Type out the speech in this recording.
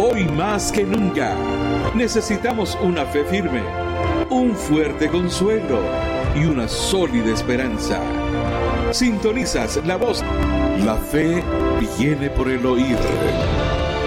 Hoy más que nunca, necesitamos una fe firme, un fuerte consuelo y una sólida esperanza. Sintonizas la voz. La fe viene por el oír.